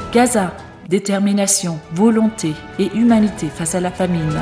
Gaza, détermination, volonté et humanité face à la famine.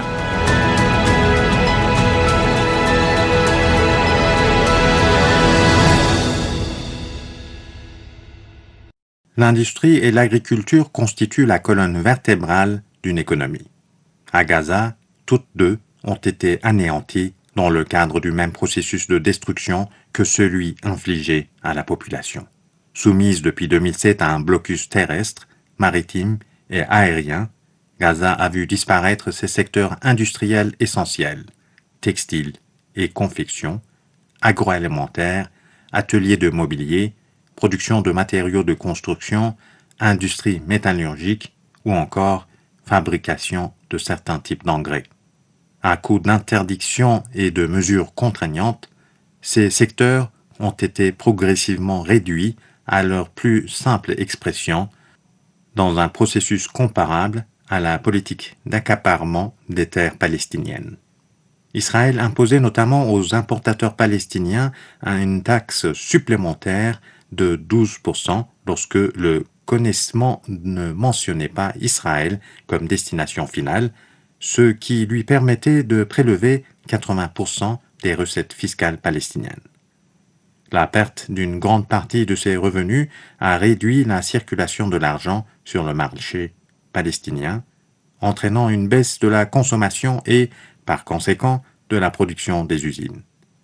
L'industrie et l'agriculture constituent la colonne vertébrale d'une économie. À Gaza, toutes deux ont été anéanties dans le cadre du même processus de destruction que celui infligé à la population. Soumise depuis 2007 à un blocus terrestre, maritime et aérien, Gaza a vu disparaître ses secteurs industriels essentiels, textiles et confection, agroalimentaire, ateliers de mobilier, production de matériaux de construction, industrie métallurgique ou encore fabrication de certains types d'engrais. À coup d'interdictions et de mesures contraignantes, ces secteurs ont été progressivement réduits à leur plus simple expression dans un processus comparable à la politique d'accaparement des terres palestiniennes. Israël imposait notamment aux importateurs palestiniens une taxe supplémentaire de 12% lorsque le connaissement ne mentionnait pas Israël comme destination finale, ce qui lui permettait de prélever 80% des recettes fiscales palestiniennes. La perte d'une grande partie de ces revenus a réduit la circulation de l'argent sur le marché palestinien, entraînant une baisse de la consommation et, par conséquent, de la production des usines.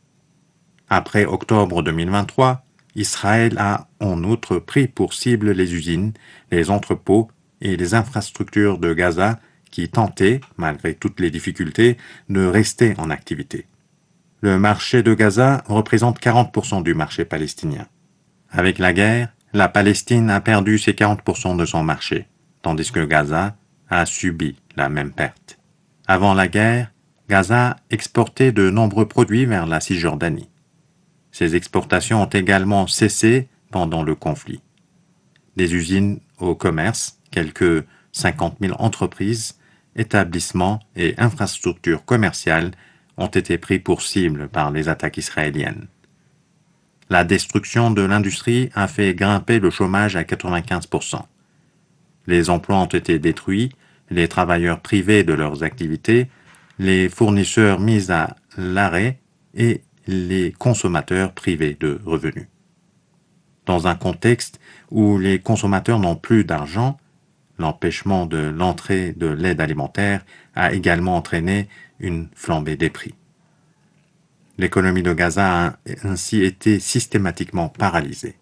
Après octobre 2023, Israël a en outre pris pour cible les usines, les entrepôts et les infrastructures de Gaza qui tentaient, malgré toutes les difficultés, de rester en activité. Le marché de Gaza représente 40% du marché palestinien. Avec la guerre, la Palestine a perdu ses 40% de son marché, tandis que Gaza a subi la même perte. Avant la guerre, Gaza exportait de nombreux produits vers la Cisjordanie. Ces exportations ont également cessé pendant le conflit. Des usines au commerce, quelques 50 000 entreprises, établissements et infrastructures commerciales ont été pris pour cible par les attaques israéliennes. La destruction de l'industrie a fait grimper le chômage à 95%. Les emplois ont été détruits, les travailleurs privés de leurs activités, les fournisseurs mis à l'arrêt et les consommateurs privés de revenus. Dans un contexte où les consommateurs n'ont plus d'argent, l'empêchement de l'entrée de l'aide alimentaire a également entraîné une flambée des prix. L'économie de Gaza a ainsi été systématiquement paralysée.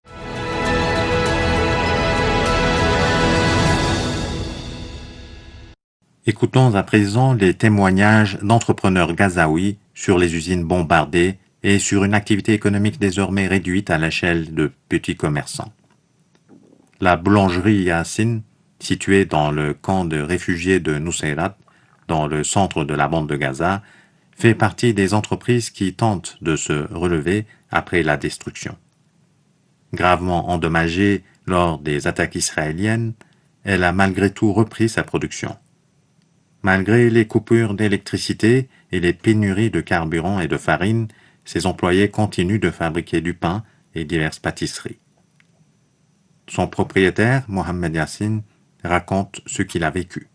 Écoutons à présent les témoignages d'entrepreneurs gazaouis sur les usines bombardées et sur une activité économique désormais réduite à l'échelle de petits commerçants. La boulangerie Yassine, située dans le camp de réfugiés de Nuseirat, dans le centre de la bande de Gaza, fait partie des entreprises qui tentent de se relever après la destruction. Gravement endommagée lors des attaques israéliennes, elle a malgré tout repris sa production. Malgré les coupures d'électricité et les pénuries de carburant et de farine, ses employés continuent de fabriquer du pain et diverses pâtisseries. Son propriétaire, Mohamed Yassine, raconte ce qu'il a vécu.